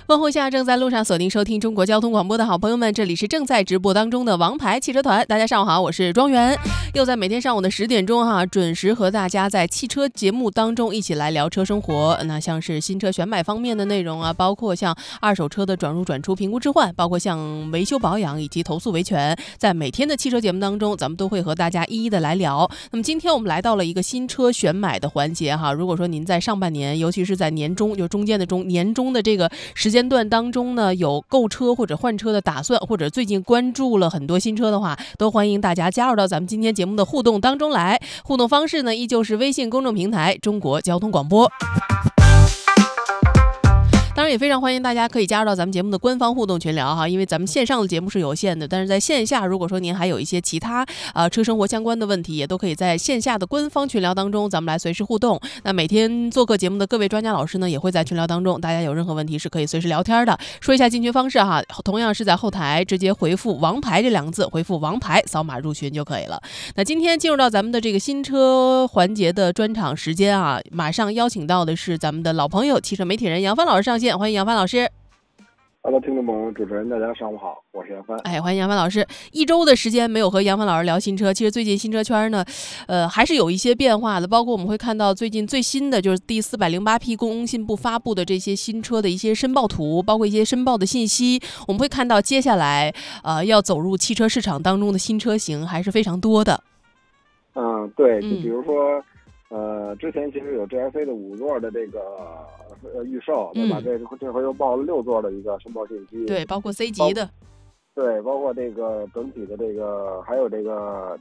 问候下正在路上锁定收听中国交通广播的好朋友们，这里是正在直播当中的王牌汽车团。大家上午好，我是庄园，又在每天上午的10点钟准时和大家在汽车节目当中一起来聊车生活。那像是新车选买方面的内容包括像二手车的转入转出、评估置换，包括像维修保养以及投诉维权，在每天的汽车节目当中，咱们都会和大家一一的来聊。那么今天我们来到了一个新车选买的环节如果说您在上半年，尤其是在年中，就中间的年中的这个时间段当中呢，有购车或者换车的打算，或者最近关注了很多新车的话，都欢迎大家加入到咱们今天节目的互动当中来。互动方式呢，依旧是微信公众平台中国交通广播。当然也非常欢迎大家可以加入到咱们节目的官方互动群聊因为咱们线上的节目是有限的，但是在线下如果说您还有一些其他车生活相关的问题，也都可以在线下的官方群聊当中咱们来随时互动。那每天做客节目的各位专家老师呢，也会在群聊当中，大家有任何问题是可以随时聊天的。说一下进群方式同样是在后台直接回复王牌这2个字，回复王牌扫码入群就可以了。那今天进入到咱们的这个新车环节的专场时间马上邀请到的是咱们的老朋友汽车媒体人杨帆老师上线，欢迎杨帆老师。 Hello， 听众朋友，主持人大家上午好，我是杨帆。 欢迎杨帆老师。1周的时间没有和杨帆老师聊新车，其实最近新车圈呢，还是有一些变化的，包括我们会看到最近最新的就是第408批工信部发布的这些新车的一些申报图，包括一些申报的信息，我们会看到接下来要走入汽车市场当中的新车型还是非常多的。 对，就比如说之前其实有 GLC 的5座的这个预售，对吧？这回又报了6座的一个申报信息， 对，包括 C 级的， 对，包括这个整体的这个还有这个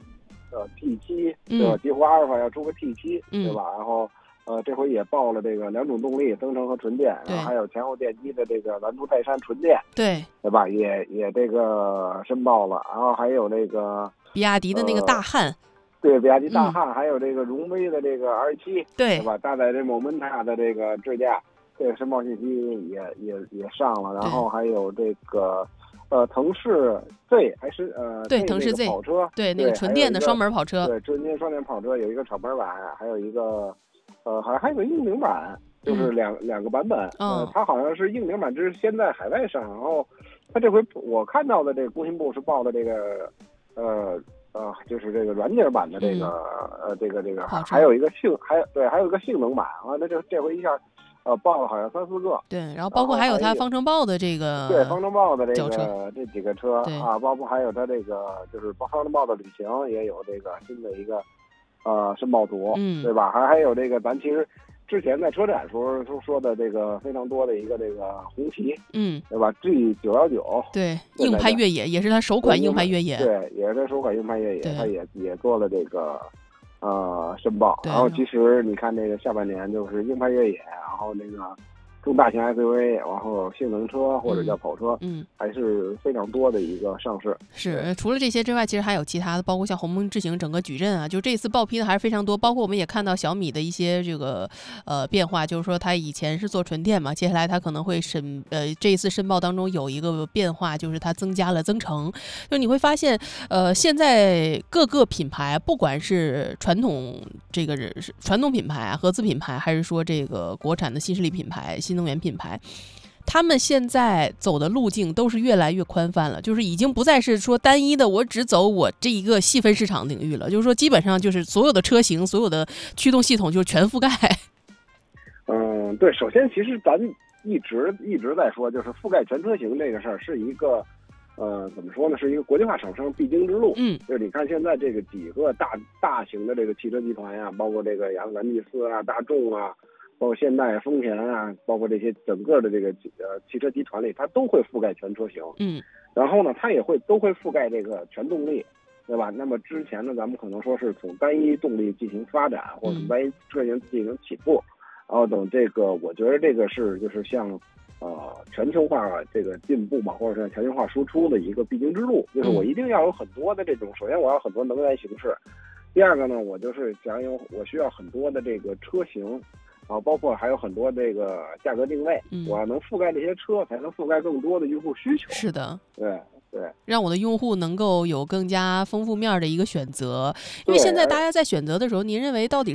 T7，对吧？极狐阿尔法要出个 T7，对吧？然后这回也报了这个2种动力，增程和纯电，然后还有前后电机的这个蓝图泰山纯电，对吧？也这个申报了，然后还有这个比亚迪的那个大汉。 对，比亚迪大汉，还有这个荣威的这个 R7， 对吧？搭载这某门塔的这个智驾，这个申报信息也上了，然后还有这个腾势 Z 还是对，腾势 Z 跑车， 对，那个纯电的双门跑车， 对，纯电双电跑车有一个敞门版，还有一个还有个硬顶版，就是两个版本。它好像是硬顶版，这是先在海外上，然后它这回我看到的这个工信部是报的这个就是这个软件版的这个这个，还有一个还有一个性能版那这回一下报了好像3、4个。 对，然后包括还有它方程豹的这个， 对，方程豹的这几个车包括还有它这个就是方程豹的旅行也有这个新的一个申报图，对吧？还有这个咱其实之前在车展时候说的这个非常多的一个这个红旗，对吧 ？G919， 对，硬派越野也是它首款硬派越野， 对，也是它首款硬派越野，它也做了这个申报。然后其实你看这个下半年就是硬派越野，然后那个中大型 SUV， 然后性能车或者叫跑车，还是非常多的一个上市。 是，除了这些之外，其实还有其他的，包括像鸿蒙智行整个矩阵就这次报批的还是非常多。包括我们也看到小米的一些这个变化，就是说它以前是做纯电嘛，接下来它可能会这一次申报当中有一个变化，就是它增加了增程。就你会发现，现在各个品牌，不管是传统品牌合资品牌，还是说这个国产的新势力品牌、新能源品牌，他们现在走的路径都是越来越宽泛了，就是已经不再是说单一的我只走我这一个细分市场领域了，就是说基本上就是所有的车型、所有的驱动系统就是全覆盖。 对，首先其实咱一直在说，就是覆盖全车型这个事儿是一个怎么说呢？是一个国际化厂商必经之路。就是你看现在这个几个大型的这个汽车集团包括这个雅兰蒂斯大众包括现代、丰田包括这些整个的这个汽车集团里，它都会覆盖全车型。然后呢，它也都会覆盖这个全动力，对吧？那么之前呢，咱们可能说是从单一动力进行发展，或者从单一车型进行起步，然后等这个，我觉得这个就是像全球化这个进步嘛，或者是全球化输出的一个必经之路。就是我一定要有很多的这种，首先我要很多能源形式，第二个呢，我就是我需要很多的这个车型。包括还有很多这个价格定位，我要能覆盖这些车，才能覆盖更多的用户需求。 是的， 对， 让我的用户能够有更加丰富面的一个选择。因为现在大家在选择的时候，您认为到底